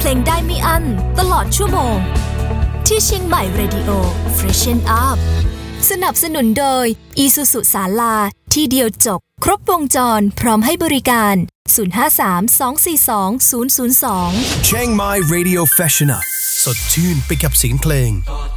เพลงได้ไม่อั้นตลอดชั่วโมงที่เชียงใหม่ Radio Freshen Up สนับสนุนโดย Isuzu ศาลาที่เดียวจบครบวงจรพร้อมให้บริการ053-242-002 Chiang Mai Radio Freshen Up สดชื่นไปกับเสียงเพลง